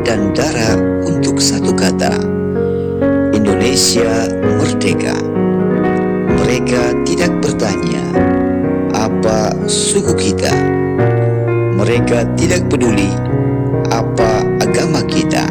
dan darah untuk satu kata: Indonesia merdeka. Mereka tidak bertanya apa suku kita. Mereka tidak peduli apa agama kita.